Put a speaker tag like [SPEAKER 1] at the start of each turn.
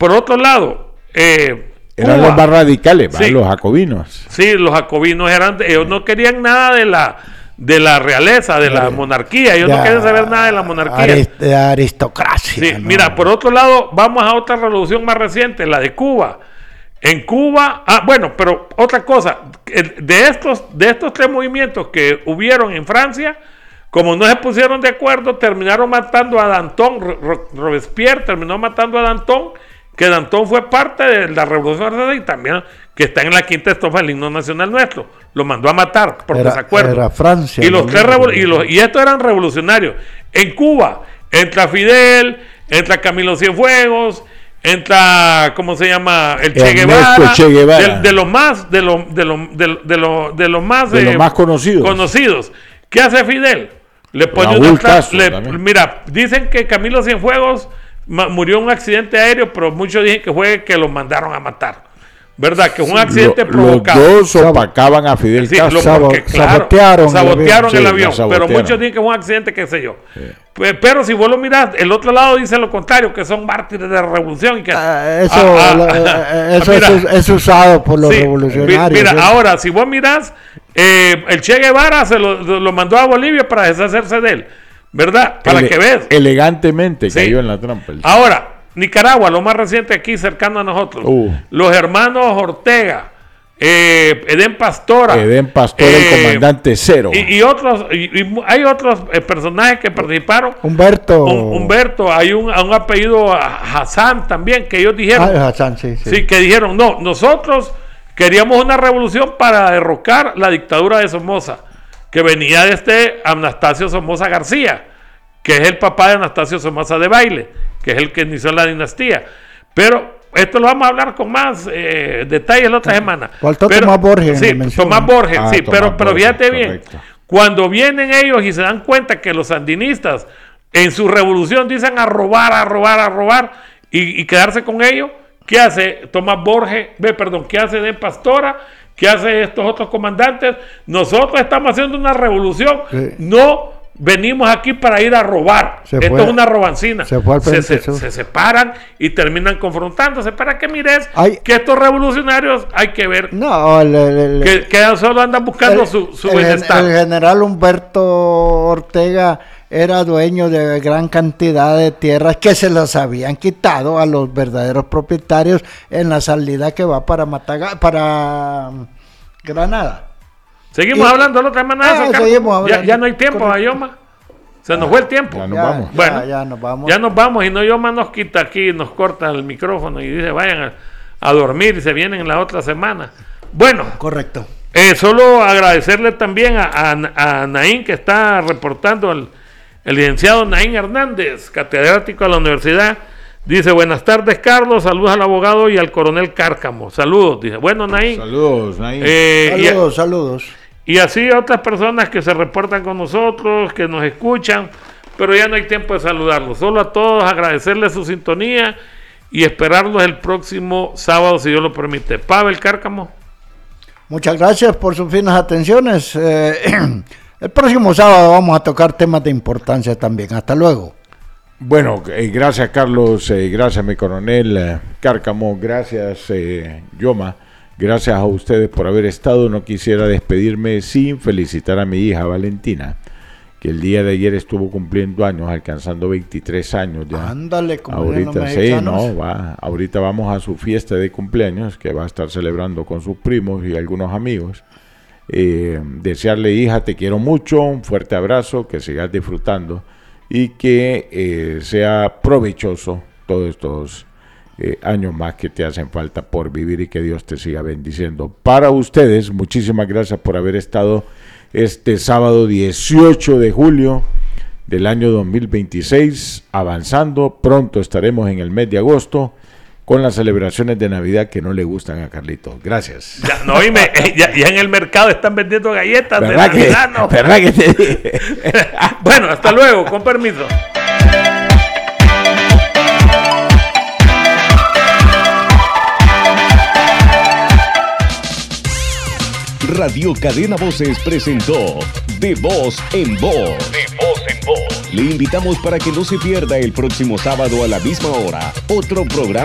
[SPEAKER 1] por otro lado,
[SPEAKER 2] eran
[SPEAKER 1] Cuba,
[SPEAKER 2] los más radicales,
[SPEAKER 1] sí,
[SPEAKER 2] los jacobinos.
[SPEAKER 1] Sí, los jacobinos ellos no querían nada de la realeza, de la monarquía. Ellos no querían saber nada de la monarquía.
[SPEAKER 3] De aristocracia.
[SPEAKER 1] Sí,
[SPEAKER 3] ¿no?
[SPEAKER 1] mira, por otro lado, vamos a otra revolución más reciente, la de Cuba. En Cuba, pero otra cosa, de estos 3 movimientos que hubieron en Francia, como no se pusieron de acuerdo, terminaron matando a Danton. Robespierre terminó matando a Danton, que Danton fue parte de la Revolución Francesa y también que está en la quinta estrofa del himno nacional nuestro. Lo mandó a matar por desacuerdo.
[SPEAKER 3] Era Francia.
[SPEAKER 1] Y estos eran revolucionarios. En Cuba entra Fidel, entra Camilo Cienfuegos, entra, ¿cómo se llama? El Che Guevara. De los más conocidos. ¿Qué hace Fidel? Le pone mira, dicen que Camilo Cienfuegos murió en un accidente aéreo, pero muchos dicen que fue que lo mandaron a matar. ¿Verdad? Que fue un accidente provocado.
[SPEAKER 2] Los dos opacaban a Fidel Castro.
[SPEAKER 3] Sabotearon
[SPEAKER 1] el avión. Pero muchos dicen que fue un accidente, qué sé yo. Sí. Pero si vos lo mirás, el otro lado dice lo contrario, que son mártires de la revolución. Y que,
[SPEAKER 3] eso es usado por los revolucionarios.
[SPEAKER 1] Mira, ahora, si vos mirás, el Che Guevara se lo mandó a Bolivia para deshacerse de él. ¿Verdad? Para que veas.
[SPEAKER 2] Elegantemente cayó en la trampa.
[SPEAKER 1] Ahora, Nicaragua, lo más reciente aquí, cercano a nosotros. Los hermanos Ortega, Edén Pastora.
[SPEAKER 2] El comandante Cero.
[SPEAKER 1] Y hay otros personajes que participaron.
[SPEAKER 3] Humberto.
[SPEAKER 1] Hay un apellido Hassan también, que ellos dijeron.
[SPEAKER 3] Hassan, sí.
[SPEAKER 1] Sí, que dijeron, no, nosotros queríamos una revolución para derrocar la dictadura de Somoza, que venía de Anastasio Somoza García, que es el papá de Anastasio Somoza de Baile, que es el que inició la dinastía. Pero esto lo vamos a hablar con más detalles la otra semana.
[SPEAKER 3] Tomás Borges.
[SPEAKER 1] Sí, Tomás Borges, pero fíjate bien, correcto. Cuando vienen ellos y se dan cuenta que los sandinistas en su revolución dicen a robar y quedarse con ellos, ¿qué hace Tomás Borges? ¿Qué hace de Pastora? ¿Qué hace estos otros comandantes? Nosotros estamos haciendo una revolución, no venimos aquí para ir a robar. Esto es una robancina. Se separan y terminan confrontándose. Para que mires que estos revolucionarios hay que ver que solo andan buscando su bienestar.
[SPEAKER 3] El general Humberto Ortega era dueño de gran cantidad de tierras que se las habían quitado a los verdaderos propietarios en la salida que va para Granada.
[SPEAKER 1] Seguimos hablando la otra semana de eso, ya no hay tiempo, Ayoma. Se nos fue el tiempo.
[SPEAKER 2] Ya nos vamos.
[SPEAKER 1] Bueno,
[SPEAKER 3] ya nos vamos.
[SPEAKER 1] Y no, Ayoma nos quita aquí, nos corta el micrófono y dice vayan a dormir y se vienen la otra semana. Bueno.
[SPEAKER 3] Correcto.
[SPEAKER 1] Solo agradecerle también a Naín, que está reportando, el licenciado Naín Hernández, catedrático de la universidad. Dice, buenas tardes, Carlos, saludos al abogado y al coronel Cárcamo. Saludos, dice. Bueno, Naín.
[SPEAKER 2] Saludos, Naín.
[SPEAKER 3] Saludos.
[SPEAKER 1] Y así otras personas que se reportan con nosotros, que nos escuchan, pero ya no hay tiempo de saludarlos. Solo a todos agradecerles su sintonía y esperarlos el próximo sábado, si Dios lo permite. Pavel Cárcamo.
[SPEAKER 3] Muchas gracias por sus finas atenciones. El próximo sábado vamos a tocar temas de importancia también. Hasta luego.
[SPEAKER 2] Bueno, gracias Carlos, gracias mi coronel Cárcamo, gracias Yoma, gracias a ustedes por haber estado. No quisiera despedirme sin felicitar a mi hija Valentina, que el día de ayer estuvo cumpliendo años, alcanzando 23 años ya.
[SPEAKER 3] Ándale, como
[SPEAKER 2] ahorita ahorita vamos a su fiesta de cumpleaños, que va a estar celebrando con sus primos y algunos amigos. Desearle, hija, te quiero mucho, un fuerte abrazo, que sigas disfrutando y que sea provechoso todos estos años más que te hacen falta por vivir, y que Dios te siga bendiciendo. Para ustedes, muchísimas gracias por haber estado este sábado 18 de julio del año 2026, avanzando. Pronto estaremos en el mes de agosto con las celebraciones de Navidad que no le gustan a Carlitos. Gracias.
[SPEAKER 1] Ya en el mercado están vendiendo galletas de
[SPEAKER 2] Navidad, ¿no? ¿Verdad que te dije?
[SPEAKER 1] Bueno, hasta luego, con permiso.
[SPEAKER 4] Radio Cadena Voces presentó De Voz en Voz. De Voz en Voz. Le invitamos para que no se pierda el próximo sábado a la misma hora otro programa